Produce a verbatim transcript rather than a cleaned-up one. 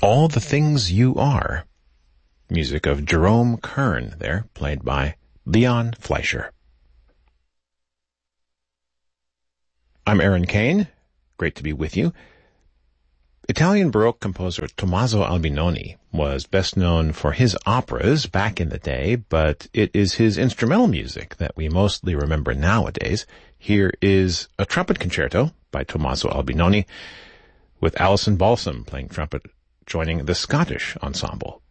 All the Things You Are. Music of Jerome Kern there, played by Leon Fleischer. I'm Aaron Kane. Great to be with you. Italian Baroque composer Tommaso Albinoni was best known for his operas back in the day, but it is his instrumental music that we mostly remember nowadays. Here is a trumpet concerto by Tommaso Albinoni, with Alison Balsam playing trumpet, joining the Scottish ensemble.